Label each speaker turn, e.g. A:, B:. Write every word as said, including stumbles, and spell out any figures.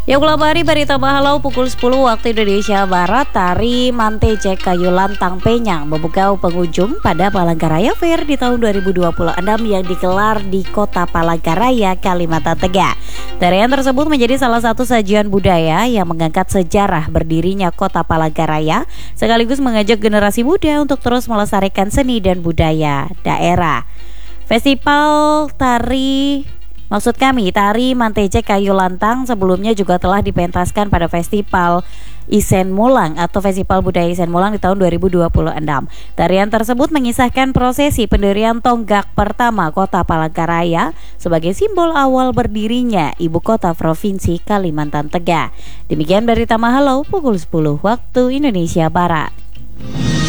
A: Ya kulabari berita bahalau pukul sepuluh waktu Indonesia Barat. Tari Mantece Kayu Lantang Penyang memukau pengunjung pada Palangkaraya Fair di tahun dua ribu dua puluh enam yang digelar di Kota Palangkaraya, Kalimantan Tengah. Tarian tersebut menjadi salah satu sajian budaya yang mengangkat sejarah berdirinya Kota Palangkaraya, sekaligus mengajak generasi muda untuk terus melestarikan seni dan budaya daerah. Festival tari Maksud kami, tari Mantece Kayu Lantang sebelumnya juga telah dipentaskan pada Festival Isen Mulang atau Festival Budaya Isen Mulang di tahun dua ribu dua puluh enam. Tarian tersebut mengisahkan prosesi pendirian tonggak pertama Kota Palangkaraya sebagai simbol awal berdirinya Ibu Kota Provinsi Kalimantan Tengah. Demikian berita Mahalau pukul sepuluh waktu Indonesia Barat.